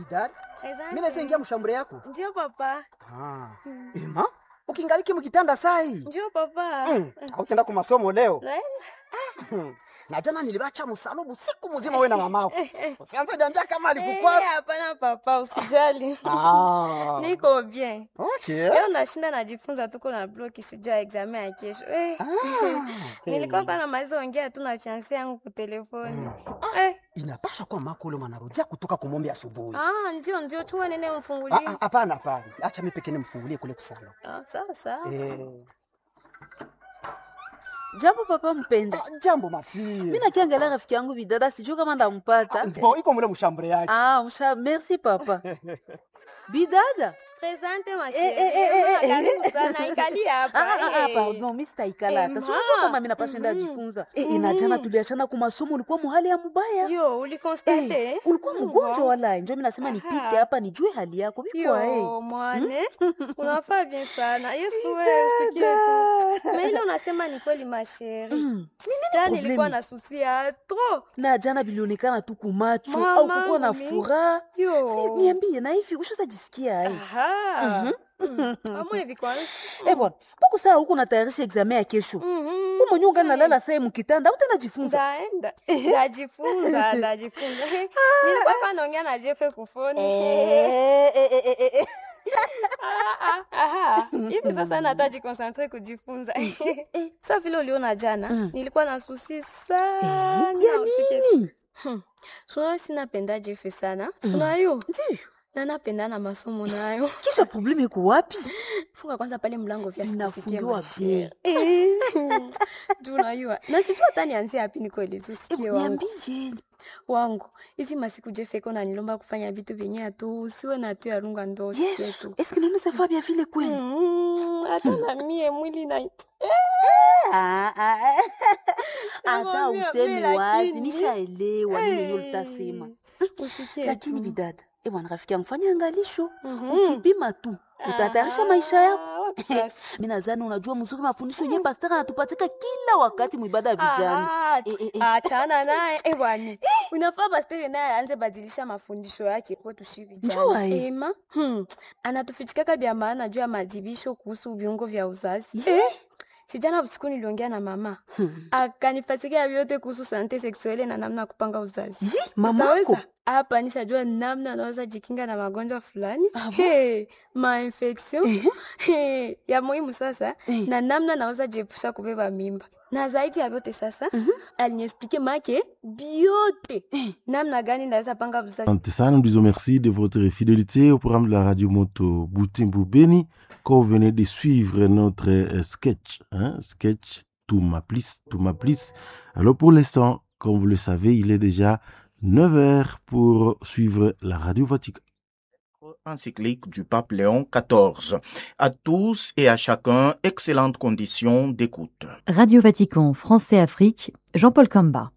Bidari, Asante. mimi naingia mshambure yako. Ndio papa. Ema, ukingaliki mkitanda sai. Ndio papa. Hautaenda kwa masomo leo. Naenda. Na jana nilibacha msalubu siku mzima wewe na mamako. Usianze niambia kama alikukwasa. Hapana papa, usijali. Niko bien. Okay. Leo nashinda najifunza tuko na bloki sijua examen ya kesho. Nilikuwa kwa namaliza ongea tu na fiancé yangu kwa telefoni. Inapasha kwa mako ule mwanarudia kutoka kumombe asubuhi. Ndio chuma nene mfungulie. Hapana. Acha mimi pekee nimfungulie kule kusalo. Sawa. Jambo papa mpenda. Jambo mafi. Mimi nakiangalia rafiki yangu Bidada sijui kama ndampata. Iko mule mshambure yake. Merci papa. Bidada. Presente ma chérie. Karibu sana ikali hapa. Pardon, mimi sitaikala hata. Sio kama mimi napashinda jifunza. Inajana tuliachana kwa masomo ulikuwa muhali ya mbaya. Yo, ulikonstate? Ulikuwa mgonjwa wala njoo mimi nasema nipite hapa nijue hali yako. Yo, mwane. Unafaa bien sana. Yesu wewe usikie tu. Mimi unasema ni kweli ma chérie. Jana nilikuwa na susi ya trop. Na jana bilionekana tu kumacho au kukuwa na furaha. Niambie na hivi ushazajisikia Amo hivi kwanza. Bwana, poko saa huko natayarisha examen ya kesho. Umo nyonga nalala saa mkitanda, utanajifunza. Ndajifunza. Nilikuwa hapa naongea na Jeff kufoni. Hivi sasa nataji concentrate kujifunza. Sasa vile uliona jana, nilikuwa na susi sana. Nini? Sio sinapenda Jeff sana. Sio Ndio. Na napenda na masomo nayo. Kisha probleme iko wapi? Funga kwanza pale mlango vya sisikie wapi? Tunayua. Na sijui hata nianzie wapi nikueleze usikie wangu. Niambie. Wangu, hizi masiku Jeffeko na nilomba kufanya vitu vyenye tu usiwe na tu ya runga ndo usikie tu. Est-ce que nous savons bien vile kweli? Hata na mie mwili na Hata useme wazi nishaelewa nini ulitasema. Usikie. Lakini Bidada, bwana rafiki yangu fanya angalisho. Ukipima tu utatayarisha maisha yako. Mimi nadhani unajua mzuri mafundisho yenyewe pastor anatupatika kila wakati muibada ya vijana. Achana naye bwana. Unafaa pastor naye aanze badilisha mafundisho yake kwa tushi vijana. Ema, anatufichikaka vya maana juu ya madibisho kuhusu viungo vya uzazi. Sijana usiku niliongea na mama. Akanifasikia vyote kuhusu sante sexuelle na namna kupanga uzazi. Mamako hapa nishajua namna naweza jikinga na magonjwa fulani. Ma-infection. Ya muhimu sasa na namna naweza jiepusha kubeba mimba. Na zaidi ya vyote sasa aliniexplique make biote. Namna gani naweza panga uzazi. Nous nous disons merci de votre fidélité au programme de la radio Moto Butembo Beni. Quand vous venez de suivre notre sketch, sketch To Ma Please. Alors pour l'instant, comme vous le savez, il est déjà 9h pour suivre la Radio Vatican. Encyclique du pape Léon XIV. À tous et à chacun, excellentes conditions d'écoute. Radio Vatican, Français-Afrique, Jean-Paul Kamba.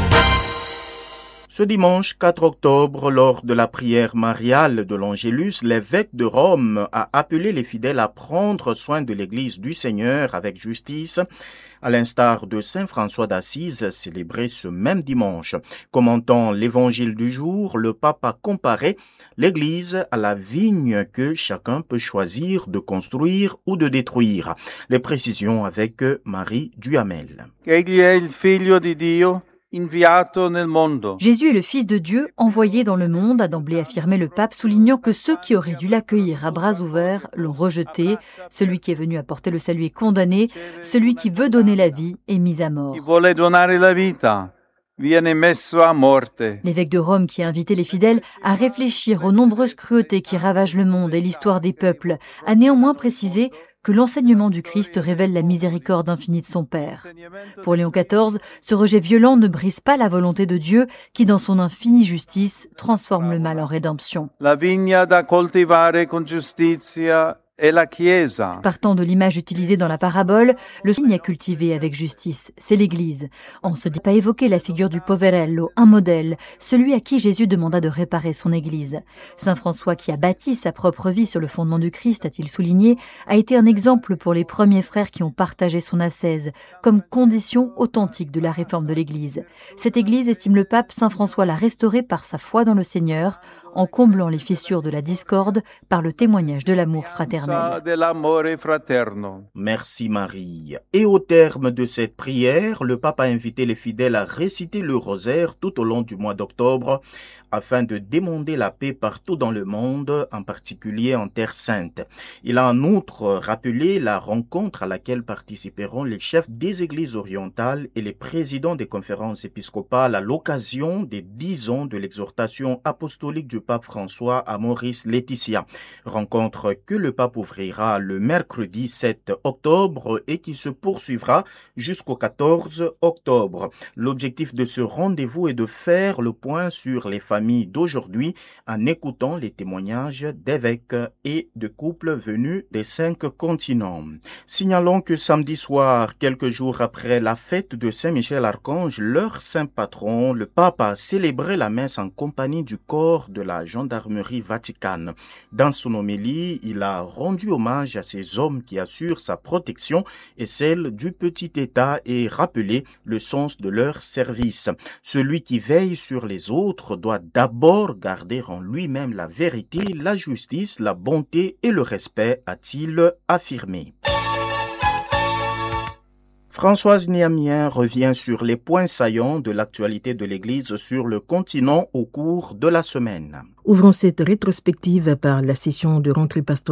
Ce dimanche 4 octobre, lors de la prière mariale de l'Angélus, l'évêque de Rome a appelé les fidèles à prendre soin de l'Église du Seigneur avec justice, à l'instar de Saint François d'Assise, célébré ce même dimanche. Commentant l'Évangile du jour, le pape a comparé l'Église à la vigne que chacun peut choisir de construire ou de détruire. Les précisions avec Marie Duhamel. Egli è il figlio di Dio, inviato nel mondo. Jésus est le Fils de Dieu, envoyé dans le monde, a d'emblée affirmé le pape, soulignant que ceux qui auraient dû l'accueillir à bras ouverts l'ont rejeté. Celui qui est venu apporter le salut est condamné. Celui qui veut donner la vie est mis à mort. Chi vuole donare la vita viene messo a morte. L'évêque de Rome, qui a invité les fidèles à réfléchir aux nombreuses cruautés qui ravagent le monde et l'histoire des peuples, a néanmoins précisé que l'enseignement du Christ révèle la miséricorde infinie de son Père. Pour Léon XIV, ce rejet violent ne brise pas la volonté de Dieu qui, dans son infinie justice, transforme le mal en rédemption. La vigna da coltivare con giustizia è la Chiesa. Partant de l'image utilisée dans la parabole, le signe à cultiver avec justice, c'est l'Église. On ne se dit pas évoquer la figure du poverello, un modèle, celui à qui Jésus demanda de réparer son Église. Saint François, qui a bâti sa propre vie sur le fondement du Christ, a-t-il souligné, a été un exemple pour les premiers frères qui ont partagé son ascèse, comme condition authentique de la réforme de l'Église. Cette Église, estime le pape, Saint François l'a restaurée par sa foi dans le Seigneur, en comblant les fissures de la discorde par le témoignage de l'amour fraternel. Merci Marie. Et au terme de cette prière, le pape a invité les fidèles à réciter le rosaire tout au long du mois d'octobre afin de demander la paix partout dans le monde, en particulier en Terre Sainte. Il a en outre rappelé la rencontre à laquelle participeront les chefs des églises orientales et les présidents des conférences épiscopales à l'occasion des 10 ans de l'exhortation apostolique du pape François à Maurice Laetitia. Rencontre que le pape ouvrira le mercredi 7 octobre et qui se poursuivra jusqu'au 14 octobre. L'objectif de ce rendez-vous est de faire le point sur les familles d'aujourd'hui en écoutant les témoignages d'évêques et de couples venus des 5 continents. Signalons que samedi soir, quelques jours après la fête de Saint-Michel-Archange, leur saint patron, le pape a célébré la messe en compagnie du corps de la gendarmerie vaticane. Dans son homélie, il a rendu hommage à ces hommes qui assurent sa protection et celle du petit État et rappelé le sens de leur service. Celui qui veille sur les autres doit d'abord garder en lui-même la vérité, la justice, la bonté et le respect, a-t-il affirmé. Françoise Niamien revient sur les points saillants de l'actualité de l'Église sur le continent au cours de la semaine. Ouvrons cette rétrospective par la session de rentrée pastorale